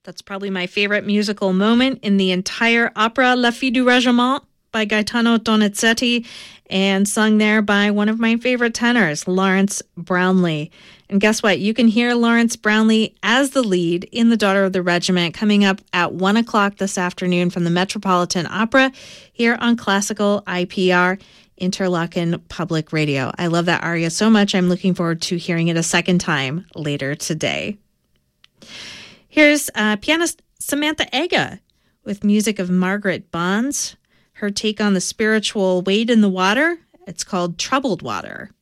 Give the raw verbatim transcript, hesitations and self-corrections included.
That's probably my favorite musical moment in the entire opera, La Fille du Régiment by Gaetano Donizetti, and sung there by one of my favorite tenors, Lawrence Brownlee. And guess what? You can hear Lawrence Brownlee as the lead in The Daughter of the Regiment coming up at one o'clock this afternoon from the Metropolitan Opera here on Classical I P R, Interlochen Public Radio. I love that aria so much. I'm looking forward to hearing it a second time later today. Here's uh, pianist Samantha Ega with music of Margaret Bonds. Her take on the spiritual wade in the water. It's called Troubled Water.